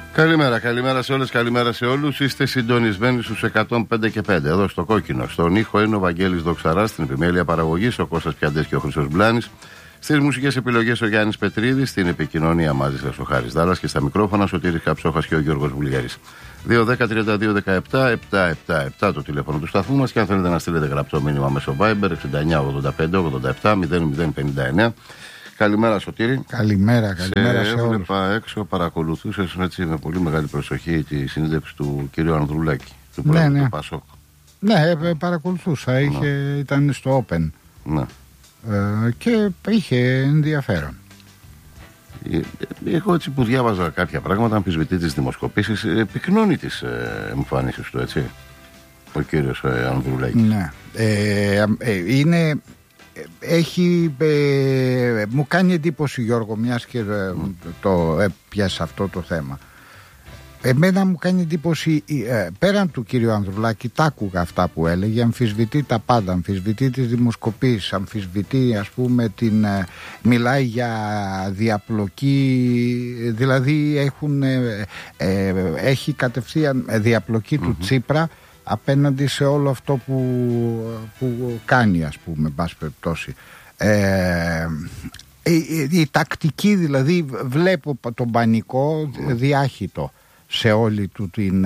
Καλημέρα σε όλες, καλημέρα σε όλους. Είστε συντονισμένοι στους 105 και 5 εδώ στο Κόκκινο. Στον ήχο είναι ο Βαγγέλης Δοξαράς, στην επιμέλεια παραγωγής ο Κώστας Πιαντές και ο Χρήστος Μπλάνης. Στις μουσικές επιλογές ο Γιάννης Πετρίδης, στην επικοινωνία μαζί σας ο Χάρης Δάλλας και στα μικρόφωνα Σωτήρης Καψόχας και ο Γιώργος Βουλγαρής. 2-10-32-17-777 το τηλέφωνο του σταθμού μας και αν θέλετε να στείλετε γραπτό μήνυμα μέσω Viber 69-85-87-0059. Καλημέρα Σωτήρη. Καλημέρα σε όλους. Έβλεπα έξω, παρακολουθούσες έτσι με πολύ μεγάλη προσοχή τη συνέντευξη του κυρίου Ανδρουλάκη, του πρόεδρου του Πασόκ. Ναι, παρακολουθούσα, ήταν στο Open. Ναι. Και είχε ενδιαφέρον. Εγώ έτσι που διάβαζα κάποια πράγματα, αμφισβητεί τις δημοσκοπήσεις, πυκνώνει τις εμφανίσεις του, έτσι, ο κύριος Ανδρουλάκης. Ναι, μου κάνει εντύπωση, Γιώργο, μιας και το έπιασε αυτό το θέμα. Εμένα μου κάνει εντύπωση, πέραν του κύριου Ανδρουλάκη, τα άκουγα αυτά που έλεγε, αμφισβητεί τα πάντα, αμφισβητεί τις δημοσκοπήσεις, αμφισβητεί, ας πούμε, μιλάει για διαπλοκή, δηλαδή έχει κατευθείαν διαπλοκή του Τσίπρα απέναντι σε όλο αυτό που κάνει, ας πούμε, εν πάση περιπτώσει. Η τακτική, δηλαδή, βλέπω τον πανικό διάχυτο σε όλη του την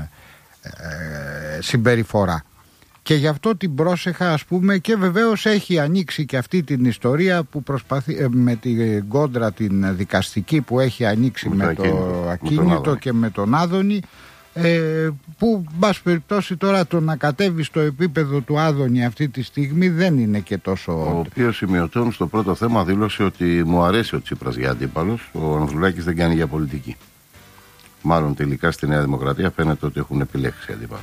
συμπεριφορά. Και γι' αυτό την πρόσεχα, ας πούμε, και βεβαίως έχει ανοίξει και αυτή την ιστορία που προσπαθεί με την κόντρα την δικαστική που έχει ανοίξει με το ακίνητο και με τον Άδωνη, που μπας περιπτώσει τώρα το να κατέβει στο επίπεδο του Άδωνη αυτή τη στιγμή δεν είναι και τόσο. Ο οποίος σημειωτών στο πρώτο θέμα δήλωσε ότι μου αρέσει ο Τσίπρας για αντίπαλος, ο Ανδρουλάκης δεν κάνει για πολιτική. Μάλλον τελικά στη Νέα Δημοκρατία φαίνεται ότι έχουν επιλέξει αντίπαλο.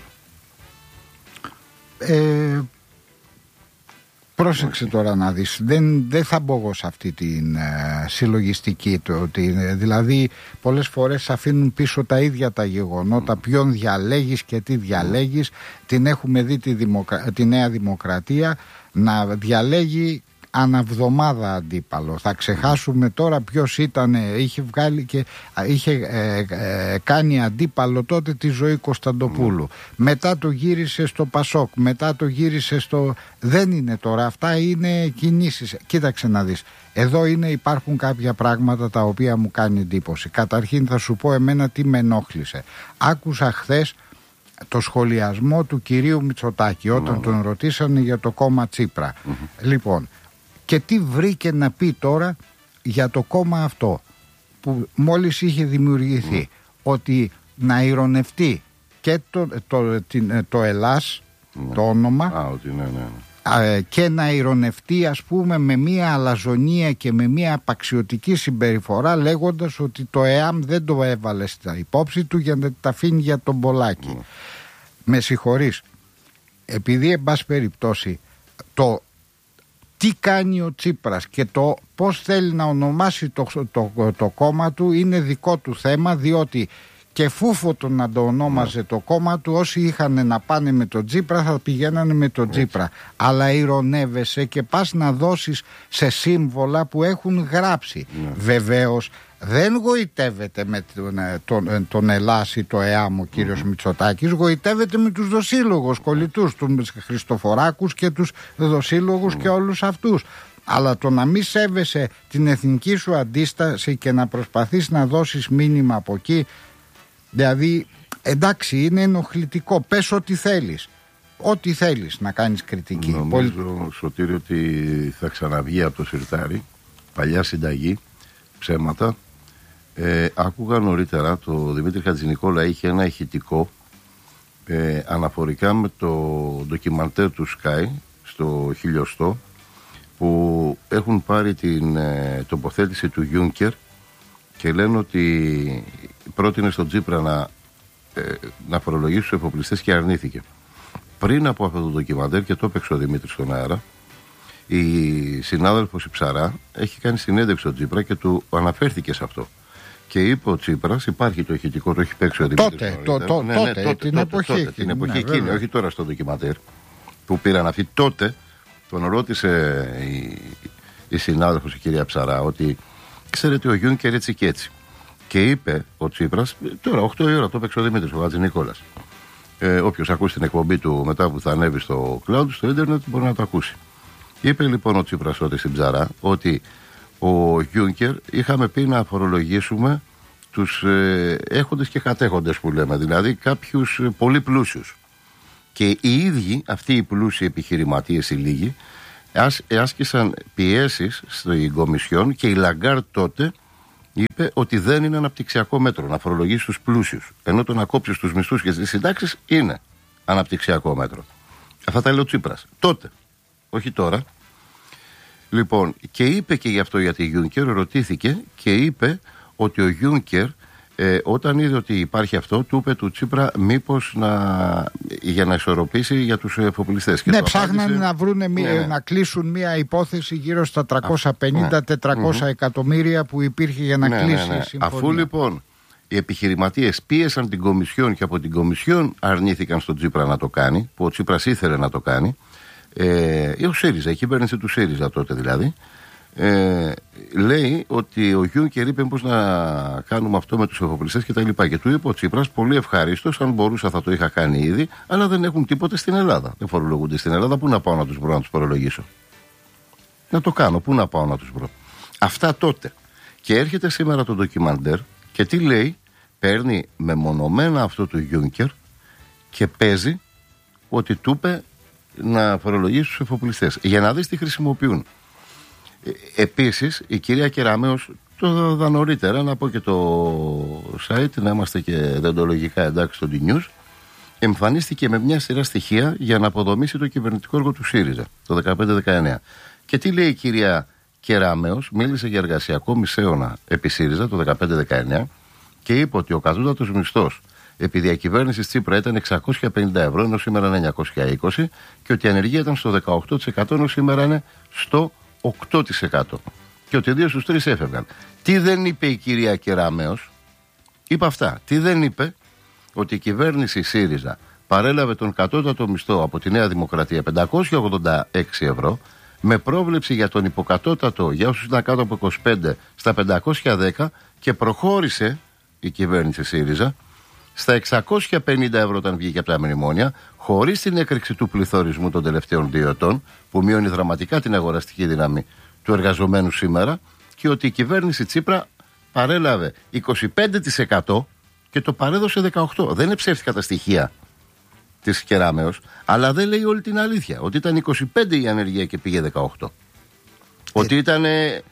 Πρόσεξε τώρα να δεις, δεν θα μπω εγώ σε αυτή την συλλογιστική δηλαδή πολλές φορές αφήνουν πίσω τα ίδια τα γεγονότα, ποιον διαλέγεις και τι διαλέγεις. Την έχουμε δει τη Νέα Δημοκρατία να διαλέγει αναβδομάδα αντίπαλο. Θα ξεχάσουμε τώρα ποιος ήταν, είχε βγάλει και είχε κάνει αντίπαλο τότε τη Ζωή Κωνσταντοπούλου. Μετά το γύρισε στο Πασόκ, μετά το γύρισε στο... Δεν είναι τώρα, αυτά είναι κινήσεις. Κοίταξε να δεις, εδώ υπάρχουν κάποια πράγματα τα οποία μου κάνει εντύπωση. Καταρχήν θα σου πω εμένα τι με ενόχλησε. Άκουσα χθες το σχολιασμό του κυρίου Μητσοτάκη όταν τον ρωτήσανε για το κόμμα Τσίπρα. Λοιπόν, και τι βρήκε να πει τώρα για το κόμμα αυτό που μόλις είχε δημιουργηθεί, ότι να ειρωνευτεί και το Ελλάς, το όνομα, και να ειρωνευτεί, ας πούμε, με μια αλαζονία και με μια απαξιωτική συμπεριφορά, λέγοντας ότι το ΕΑΜ δεν το έβαλε στα υπόψη του για να τα αφήνει για τον Πολάκη. Με συγχωρείς, επειδή εν πάση περιπτώσει τι κάνει ο Τσίπρας και το πώς θέλει να ονομάσει το κόμμα του είναι δικό του θέμα, διότι και φούφωτο να το ονόμαζε το κόμμα του, όσοι είχαν να πάνε με τον Τσίπρα θα πηγαίνανε με τον Τσίπρα. Αλλά ειρωνεύεσαι και πας να δώσεις σε σύμβολα που έχουν γράψει. Βεβαίως δεν γοητεύεται με τον Ελλάς ή το ΕΑΜ ο κύριος Μητσοτάκης, γοητεύεται με τους δοσύλλογους κολλητούς, τους Χριστοφοράκους και τους δοσύλλογους και όλους αυτούς. Αλλά το να μην σέβεσαι την εθνική σου αντίσταση και να προσπαθείς να δώσεις μήνυμα από εκεί, δηλαδή εντάξει, είναι ενοχλητικό. Πες ό,τι θέλεις. Ό,τι θέλεις να κάνεις κριτική. Νομίζω, Σωτήρη, ότι θα ξαναβγεί από το σιρτάρι, παλιά συνταγή, ψέματα. Άκουγα νωρίτερα, το Δημήτρη Χατζηνικόλα είχε ένα ηχητικό αναφορικά με το ντοκιμαντέρ του Sky στο 1000 που έχουν πάρει την τοποθέτηση του Juncker και λένε ότι πρότεινε στον Τσίπρα να φορολογήσει τους εφοπλιστές και αρνήθηκε. Πριν από αυτό το ντοκιμαντέρ, και το έπαιξε ο Δημήτρης στον αέρα, η συνάδελφος η Ψαρά έχει κάνει συνέντευξη στον Τσίπρα και του αναφέρθηκε σε αυτό. Και είπε ο Τσίπρας, υπάρχει το ηχητικό, το έχει παίξει ο Δημήτρης. Τότε, την εποχή εκείνη, όχι τώρα στο ντοκιμαντέρ που πήραν αυτοί. Τότε τον ρώτησε η συνάδελφος η κυρία Ψαρά ότι ξέρετε ο Γιούνκερ έτσι και έτσι. Και είπε ο Τσίπρας, τώρα 8 η ώρα το έπαιξε ο Δημήτρης ο Χατζηνικόλας. Όποιος ακούσει την εκπομπή του μετά που θα ανέβει στο cloud, στο ίντερνετ, μπορεί να το ακούσει. Είπε λοιπόν ο Τσίπρας ότι στην Ψαρά ότι ο Γιούνκερ είχαμε πει να φορολογήσουμε τους έχοντες και κατέχοντες που λέμε, δηλαδή κάποιους πολύ πλούσιους. Και οι ίδιοι, αυτοί οι πλούσιοι επιχειρηματίες οι λίγοι, άσκησαν πιέσεις στην Κομισιόν και η Λαγκάρντ τότε είπε ότι δεν είναι αναπτυξιακό μέτρο να φορολογήσει τους πλούσιους. Ενώ το να κόψεις τους μισθούς και τις συντάξεις είναι αναπτυξιακό μέτρο. Αυτά τα λέει ο Τσίπρας. Τότε, όχι τώρα. Λοιπόν, και είπε και γι' αυτό γιατί Γιούνκερ ρωτήθηκε και είπε ότι ο Γιούνκερ όταν είδε ότι υπάρχει αυτό, του είπε του Τσίπρα μήπως για να ισορροπήσει για τους εφοπλιστές. Ναι, ψάχνανε να βρούνε να κλείσουν μια υπόθεση γύρω στα 350-400 εκατομμύρια που υπήρχε για να κλείσει η συμφωνία. Αφού λοιπόν οι επιχειρηματίες πίεσαν την Κομισιόν και από την Κομισιόν αρνήθηκαν στον Τσίπρα να το κάνει, που ο Τσίπρας ήθελε να το κάνει, ο ΣΥΡΙΖΑ, η κυβέρνηση του ΣΥΡΙΖΑ τότε δηλαδή, λέει ότι ο Γιούνκερ είπε πώς να κάνουμε αυτό με τους εφοπλιστές και τα λοιπά. Και του είπε ο Τσίπρας πολύ ευχαρίστως, αν μπορούσα θα το είχα κάνει ήδη, αλλά δεν έχουν τίποτε στην Ελλάδα. Δεν φορολογούνται στην Ελλάδα. Πού να πάω να τους βρω να τους φορολογήσω? Να το κάνω, πού να πάω να τους βρω? Αυτά τότε. Και έρχεται σήμερα το ντοκιμαντέρ και τι λέει? Παίρνει μεμονωμένα αυτό του Γιούνκερ και παίζει ότι του είπε να φορολογήσει τους εφοπλιστές. Για να δεις τι χρησιμοποιούν. Επίσης η κυρία Κεραμέως, το είδα νωρίτερα, να πω και το site, να είμαστε και δεντολογικά εντάξει στο D-News, εμφανίστηκε με μια σειρά στοιχεία για να αποδομήσει το κυβερνητικό έργο του ΣΥΡΙΖΑ το 15-19. Και τι λέει η κυρία Κεραμέως? Μίλησε για εργασιακό μισέωνα επί ΣΥΡΙΖΑ το 15-19 και είπε ότι ο κατώτατος μισθός επί διακυβέρνηση Τσίπρα ήταν 650 ευρώ, ενώ σήμερα είναι 920, και ότι η ανεργία ήταν στο 18%, ενώ σήμερα είναι στο 8%. Και ότι 2 στους 3 έφευγαν. Τι δεν είπε η κυρία Κεραμέως? Είπε αυτά. Τι δεν είπε? Ότι η κυβέρνηση ΣΥΡΙΖΑ παρέλαβε τον κατώτατο μισθό από τη Νέα Δημοκρατία 586 ευρώ, με πρόβλεψη για τον υποκατώτατο για όσους ήταν κάτω από 25 στα 510, και προχώρησε η κυβέρνηση ΣΥΡΙΖΑ στα 650 ευρώ όταν βγήκε από τα μνημόνια, χωρίς την έκρηξη του πληθωρισμού των τελευταίων 2 ετών, που μειώνει δραματικά την αγοραστική δύναμη του εργαζομένου σήμερα, και ότι η κυβέρνηση Τσίπρα παρέλαβε 25% και το παρέδωσε 18%. Δεν είναι ψεύτικα τα στοιχεία της Κεραμέως, αλλά δεν λέει όλη την αλήθεια. Ότι ήταν 25% η ανεργία και πήγε 18%. Ότι ήταν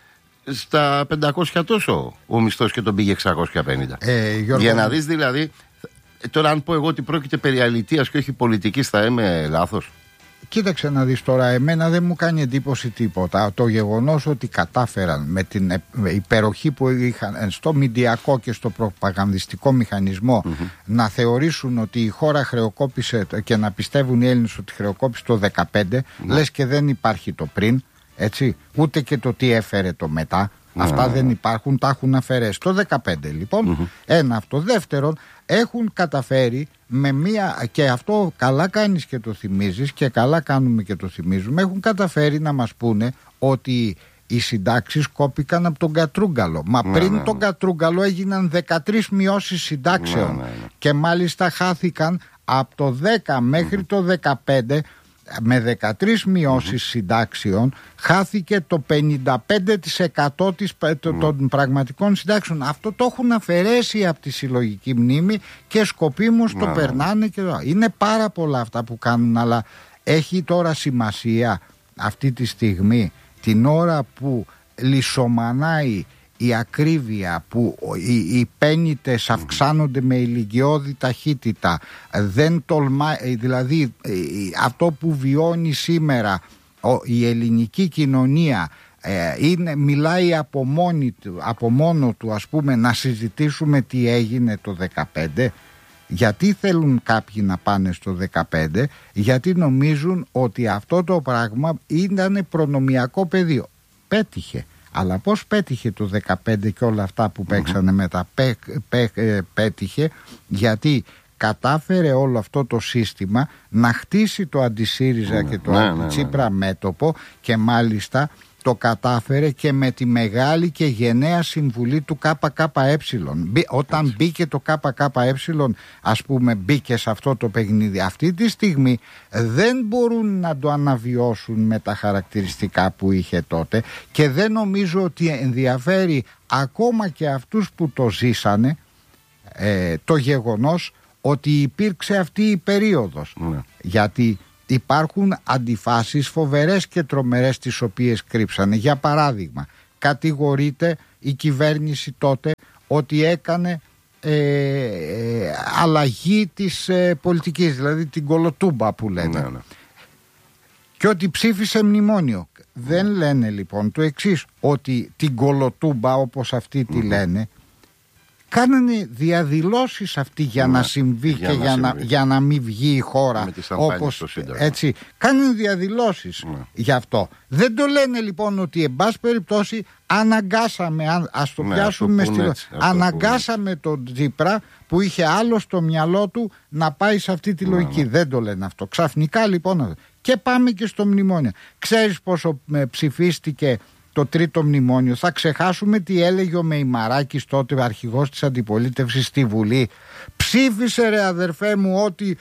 στα 500 τόσο ο μισθός και τον πήγε 650. Για να δεις δηλαδή. Τώρα αν πω εγώ ότι πρόκειται περί αλητείας και όχι πολιτικής, θα είμαι λάθος? Κοίταξε να δεις τώρα, εμένα δεν μου κάνει εντύπωση τίποτα το γεγονός ότι κατάφεραν με την υπεροχή που είχαν στο μηντιακό και στο προπαγανδιστικό μηχανισμό να θεωρήσουν ότι η χώρα χρεοκόπησε, και να πιστεύουν οι Έλληνες ότι χρεοκόπησε το 15, λες και δεν υπάρχει το πριν, έτσι, ούτε και το τι έφερε το μετά. Αυτά δεν υπάρχουν, τα έχουν αφαιρέσει το 15 λοιπόν. Ένα αυτό. Δεύτερον, έχουν καταφέρει με μία, και αυτό καλά κάνεις και το θυμίζεις και καλά κάνουμε και το θυμίζουμε, έχουν καταφέρει να μας πούνε ότι οι συντάξεις κόπηκαν από τον Κατρούγκαλο. Μα πριν τον Κατρούγκαλο έγιναν 13 μειώσεις συντάξεων και μάλιστα χάθηκαν από το 10 μέχρι το 15. Με 13 μειώσεις συντάξεων χάθηκε το 55% των πραγματικών συντάξεων. Αυτό το έχουν αφαιρέσει από τη συλλογική μνήμη και σκοπίμως το περνάνε και είναι πάρα πολλά αυτά που κάνουν, αλλά έχει τώρα σημασία αυτή τη στιγμή, την ώρα που λυσομανάει η ακρίβεια, που οι πέννητες αυξάνονται με ηλικιώδη ταχύτητα, δεν τολμάει, δηλαδή αυτό που βιώνει σήμερα η ελληνική κοινωνία μιλάει από μόνο του, ας πούμε, να συζητήσουμε τι έγινε το 15. Γιατί θέλουν κάποιοι να πάνε στο 15? Γιατί νομίζουν ότι αυτό το πράγμα ήταν προνομιακό πεδίο. Πέτυχε. Αλλά πώς πέτυχε το 15 και όλα αυτά που παίξανε μετά? Πέτυχε γιατί κατάφερε όλο αυτό το σύστημα να χτίσει το αντισύριζα και το αντιτσίπρα μέτωπο, και μάλιστα το κατάφερε και με τη μεγάλη και γενναία συμβουλή του ΚΚΕ. Όταν μπήκε το ΚΚΕ, ας πούμε, μπήκε σε αυτό το παιχνίδι. Αυτή τη στιγμή δεν μπορούν να το αναβιώσουν με τα χαρακτηριστικά που είχε τότε, και δεν νομίζω ότι ενδιαφέρει ακόμα και αυτούς που το ζήσανε το γεγονός ότι υπήρξε αυτή η περίοδος. Γιατί υπάρχουν αντιφάσεις φοβερές και τρομερές τις οποίες κρύψανε. Για παράδειγμα, κατηγορείται η κυβέρνηση τότε ότι έκανε αλλαγή της πολιτικής, δηλαδή την κολοτούμπα που λένε. Και ότι ψήφισε μνημόνιο. Δεν λένε λοιπόν το εξής, ότι την κολοτούμπα, όπως αυτοί τη λένε, κάνανε διαδηλώσεις αυτοί για να συμβεί και για να μην βγει η χώρα όπως έτσι. Κάνανε διαδηλώσεις γι' αυτό. Δεν το λένε λοιπόν ότι εν πάση περιπτώσει αναγκάσαμε, ας το πιάσουμε αναγκάσαμε τον Τσίπρα που είχε άλλο στο μυαλό του να πάει σε αυτή τη λογική. Δεν το λένε αυτό. Ξαφνικά λοιπόν, και πάμε και στο μνημόνιο. Ξέρεις πόσο ψηφίστηκε το τρίτο μνημόνιο? Θα ξεχάσουμε τι έλεγε ο Μεϊμαράκης τότε, αρχηγός της αντιπολίτευσης στη Βουλή? Ψήφισε ρε αδερφέ μου ό,τι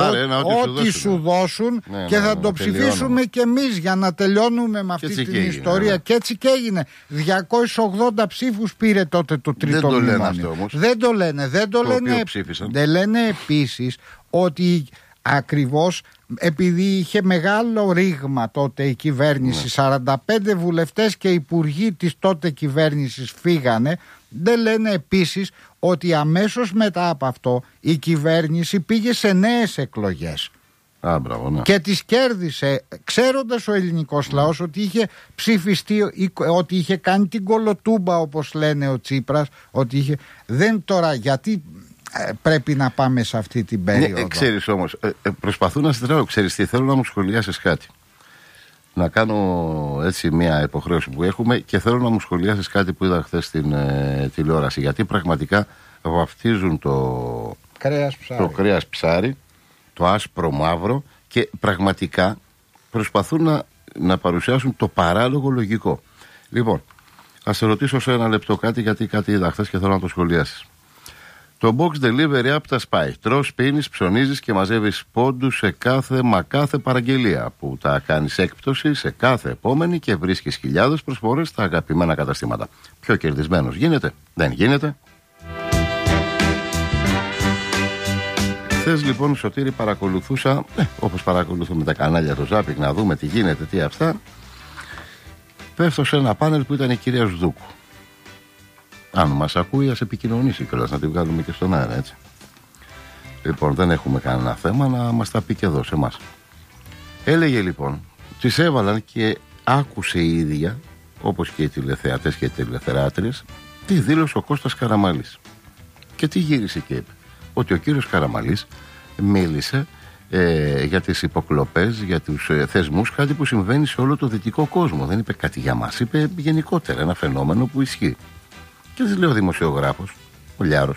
σου δώσουν, και θα το ψηφίσουμε κι εμείς για να τελειώνουμε με αυτή την ιστορία. Και έτσι και έγινε. 280 ψήφους πήρε τότε το τρίτο μνημόνιο. Λένε αυτό, όμως. Δεν το λένε. Δεν λένε επίσης ότι ακριβώς επειδή είχε μεγάλο ρήγμα τότε η κυβέρνηση, 45 βουλευτές και υπουργοί της τότε κυβέρνησης φύγανε, δεν λένε επίσης ότι αμέσως μετά από αυτό η κυβέρνηση πήγε σε νέες εκλογές. Και τις κέρδισε, ξέροντας ο ελληνικός λαός ότι είχε ψηφιστεί, ότι είχε κάνει την κολοτούμπα, όπως λένε ο Τσίπρας, ότι είχε... Δεν τώρα, γιατί πρέπει να πάμε σε αυτή την περίοδο? Ξέρεις όμως, προσπαθούν να στρέψουν. Ξέρεις τι, θέλω να μου σχολιάσεις κάτι. Να κάνω έτσι μια υποχρέωση που έχουμε, και θέλω να μου σχολιάσεις κάτι που είδα χθες στην τηλεόραση. Γιατί πραγματικά βαφτίζουν το κρέας ψάρι, το άσπρο μαύρο, και πραγματικά προσπαθούν να παρουσιάσουν το παράλογο λογικό. Λοιπόν, ας σε ρωτήσω σε ένα λεπτό κάτι, γιατί κάτι είδα χθες και θέλω να το σχολιάσεις. Το box delivery app τα σπάει. Τρως, πίνεις, ψωνίζεις και μαζεύεις πόντους σε κάθε παραγγελία, που τα κάνεις έκπτωση σε κάθε επόμενη και βρίσκεις χιλιάδες προσφορές στα αγαπημένα καταστήματα. Πιο κερδισμένος γίνεται? Δεν γίνεται. Χθες λοιπόν, Σωτήρη, παρακολουθούσα, όπως παρακολουθούμε τα κανάλια του Ζάπικ, να δούμε τι γίνεται, τι αυτά. Πέφτω σε ένα πάνελ που ήταν η κυρία Ζδούκου. Αν μας ακούει, ας επικοινωνήσει κιόλας, να τη βγάλουμε και στον αέρα, έτσι. Λοιπόν, δεν έχουμε κανένα θέμα, να μας τα πει και εδώ σε εμάς. Έλεγε λοιπόν, τις έβαλαν και άκουσε η ίδια, όπως και οι τηλεθεατές και οι τηλεθεράτριες, τι δήλωσε ο Κώστας Καραμαλής. Και τι γύρισε και είπε? Ότι ο κύριος Καραμαλής μίλησε για τις υποκλοπές, για τους θεσμούς, κάτι που συμβαίνει σε όλο το δυτικό κόσμο. Δεν είπε κάτι για μας, είπε γενικότερα ένα φαινόμενο που ισχύει. Και της λέει ο δημοσιογράφος, ο Λιάρος,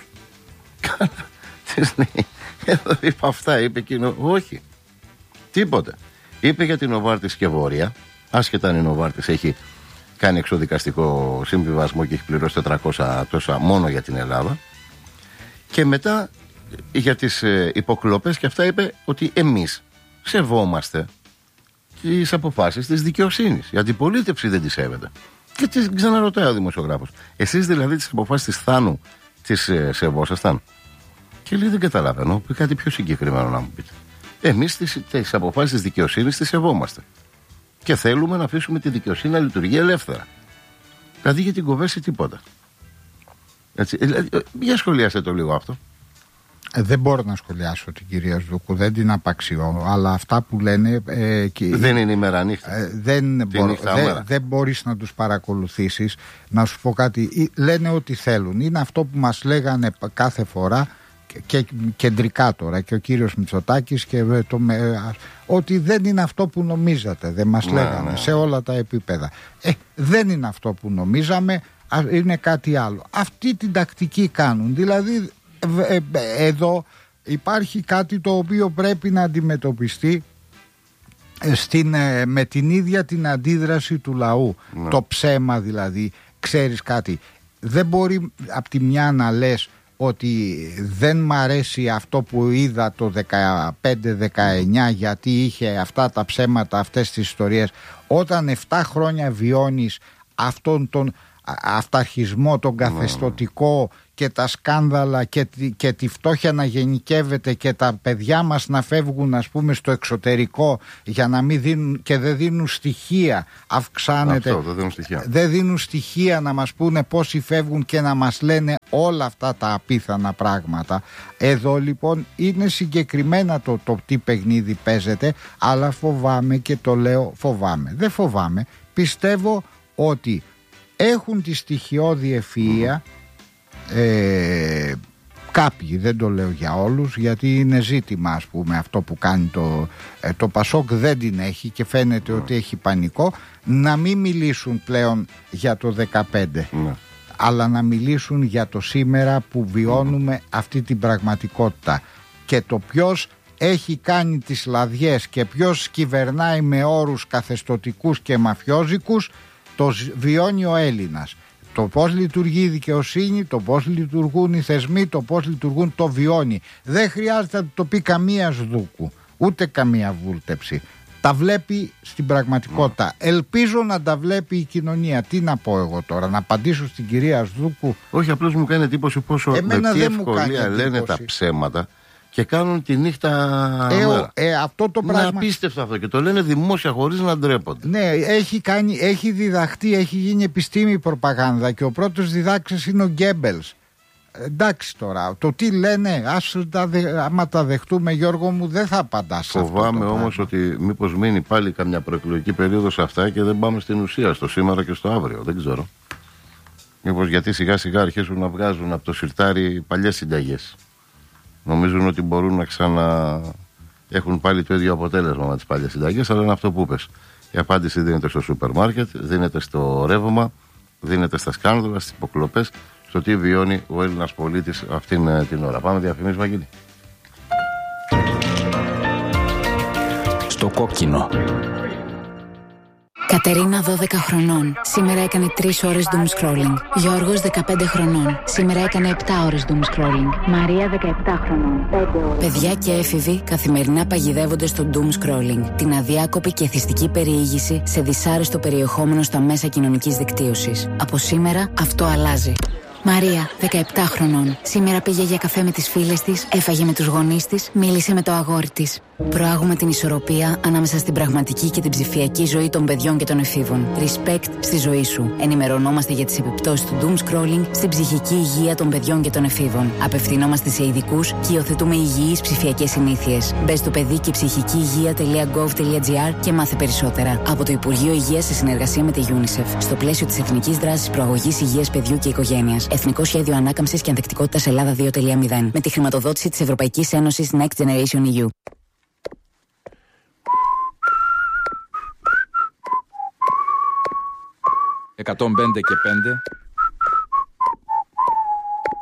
της λέει, εδώ είπα αυτά, είπε εκείνο, όχι, τίποτε. Είπε για την Νοβάρτης και Βόρεια, άσχετα αν η Νοβάρτης έχει κάνει εξοδικαστικό συμβιβασμό και έχει πληρώσει 400 τόσα μόνο για την Ελλάδα, και μετά για τις υποκλοπές και αυτά είπε ότι εμείς σεβόμαστε τις αποφάσεις της δικαιοσύνης. Η αντιπολίτευση δεν τις σέβεται. Και τις ξαναρωτάει ο δημοσιογράφος, εσείς δηλαδή τις αποφάσεις της Θάνου τις σεβόσασταν? Και λέει, δεν καταλαβαίνω, κάτι πιο συγκεκριμένο να μου πείτε. Εμείς τις αποφάσεις της δικαιοσύνης τις σεβόμαστε και θέλουμε να αφήσουμε τη δικαιοσύνη να λειτουργεί ελεύθερα. Δηλαδή για την κοβέρση τίποτα. Έτσι, για σχολιάστε το λίγο αυτό. Δεν μπορώ να σχολιάσω την κυρία Ζδούκου, δεν την απαξιώνω, αλλά αυτά που λένε δεν είναι ημέρα νύχτα. Δεν μπορείς να τους παρακολουθήσεις. Να σου πω κάτι, λένε ό,τι θέλουν. Είναι αυτό που μας λέγανε κάθε φορά και κεντρικά τώρα και ο κύριος Μητσοτάκης και ότι δεν είναι αυτό που νομίζατε. Δεν μας λέγανε σε όλα τα επίπεδα. Δεν είναι αυτό που νομίζαμε, είναι κάτι άλλο. Αυτή την τακτική κάνουν. Δηλαδή εδώ υπάρχει κάτι το οποίο πρέπει να αντιμετωπιστεί με την ίδια την αντίδραση του λαού. Ναι. Το ψέμα δηλαδή. Ξέρεις κάτι, δεν μπορεί απ' τη μια να λες ότι δεν μ' αρέσει αυτό που είδα το 15-19 γιατί είχε αυτά τα ψέματα, αυτές τις ιστορίες. Όταν 7 χρόνια βιώνεις αυτόν τον αυταρχισμό, τον καθεστωτικό και τα σκάνδαλα και τη φτώχεια να γενικεύεται και τα παιδιά μας να φεύγουν, ας πούμε, στο εξωτερικό για να μην δίνουν και δεν δίνουν στοιχεία, αυξάνεται. Αυτό, δεν δίνουν στοιχεία. Δεν δίνουν στοιχεία να μας πούνε πόσοι φεύγουν και να μας λένε όλα αυτά τα απίθανα πράγματα. Εδώ λοιπόν είναι συγκεκριμένα το τι παιχνίδι παίζεται, αλλά φοβάμαι και το λέω φοβάμαι. Δεν φοβάμαι, πιστεύω ότι έχουν τη στοιχειώδη ευφυΐα, κάποιοι, δεν το λέω για όλους γιατί είναι ζήτημα, ας πούμε, αυτό που κάνει το Πασόκ δεν την έχει και φαίνεται ότι έχει πανικό, να μην μιλήσουν πλέον για το 15 αλλά να μιλήσουν για το σήμερα που βιώνουμε αυτή την πραγματικότητα και το ποιος έχει κάνει τις λαδιές και ποιος κυβερνάει με όρους καθεστωτικούς και μαφιόζικους, το βιώνει ο Έλληνας. Το πώς λειτουργεί η δικαιοσύνη, το πώς λειτουργούν οι θεσμοί, το πώς λειτουργούν, το βιώνει. Δεν χρειάζεται να το πει καμία Σδούκου, ούτε καμία βούλτεψη. Τα βλέπει στην πραγματικότητα. Ελπίζω να τα βλέπει η κοινωνία. Τι να πω εγώ τώρα, να απαντήσω στην κυρία Σδούκου? Όχι, απλώς μου κάνει εντύπωση πόσο με τι ευκολία λένε τα ψέματα και κάνουν τη νύχτα αυτό το πράγμα. Είναι απίστευτο αυτό και το λένε δημόσια χωρίς να ντρέπονται. Ναι, έχει διδαχτεί, έχει γίνει επιστήμη προπαγάνδα και ο πρώτος διδάξης είναι ο Γκέμπελς. Εντάξει τώρα, το τι λένε, άμα τα δεχτούμε, Γιώργο μου, δεν θα απαντάς. Φοβάμαι όμως ότι μήπως μείνει πάλι καμιά προεκλογική περίοδο σε αυτά και δεν πάμε στην ουσία, στο σήμερα και στο αύριο, δεν ξέρω. Μήπως γιατί σιγά σιγά αρχίσουν να βγάζουν από το σιρτάρι παλιές συνταγές. Νομίζουν ότι μπορούν να έχουν πάλι το ίδιο αποτέλεσμα με τις παλιές συνταγές, αλλά είναι αυτό που είπες. Η απάντηση δίνεται στο σούπερ μάρκετ, δίνεται στο ρεύμα, δίνεται στα σκάνδαλα, στις υποκλοπές, στο τι βιώνει ο Έλληνας πολίτης αυτήν την ώρα. Πάμε διαφημίσεις, Βαγγέλη. Στο κόκκινο. Κατερίνα 12 χρονών. Σήμερα έκανε 3 ώρες doom scrolling. Γιώργος 15 χρονών. Σήμερα έκανε 7 ώρες doom scrolling. Μαρία 17 χρονών. 5 ώρες. Παιδιά και έφηβοι καθημερινά παγιδεύονται στο doom scrolling. Την αδιάκοπη και εθιστική περιήγηση σε δυσάρεστο περιεχόμενο στα μέσα κοινωνικής δικτύωσης. Από σήμερα αυτό αλλάζει. Μαρία, 17 χρονών. Σήμερα πήγε για καφέ με τις φίλες της, έφαγε με τους γονείς της, μίλησε με το αγόρι της. Προάγουμε την ισορροπία ανάμεσα στην πραγματική και την ψηφιακή ζωή των παιδιών και των εφήβων. Respect στη ζωή σου. Ενημερωνόμαστε για τις επιπτώσεις του doom scrolling στην ψυχική υγεία των παιδιών και των εφήβων. Απευθυνόμαστε σε ειδικούς και υιοθετούμε υγιείς ψηφιακές συνήθειες. Μπες στο παιδικηψυχικηυγεία.gov.gr και μάθε περισσότερα. Από το Υπουργείο Υγείας σε συνεργασία με τη UNICEF. Στο πλαίσιο της Εθνικής Δράσης Προαγωγής Υγείας Παιδιού και Οικογένειας. Εθνικό Σχέδιο Ανάκαμψης και Ανθεκτικότητας Ελλάδα 2.0. Με τη χρηματοδότηση της Ευρωπαϊκής Ένωσης Next Generation EU. «105 και 5